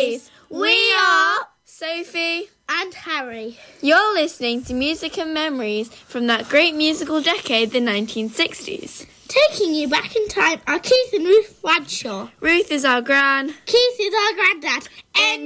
guys, we are Sophie and Harry. You're listening to Music and Memories from that great musical decade, the 1960s. Taking you back in time are Keith and Ruth Bradshaw. Ruth is our gran. Keith is our granddad.